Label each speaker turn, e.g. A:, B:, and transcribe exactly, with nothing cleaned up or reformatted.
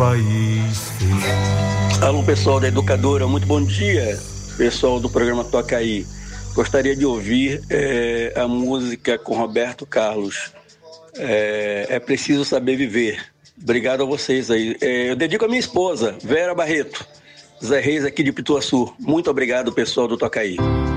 A: país feliz.
B: Alô, pessoal da Educadora, muito bom dia. Pessoal do programa Toca Aí. Gostaria de ouvir é, a música com Roberto Carlos. É, é preciso saber viver. Obrigado a vocês aí. É, eu dedico a minha esposa, Vera Barreto. Zé Reis aqui de Pituaçu. Muito obrigado, pessoal do Toca Aí.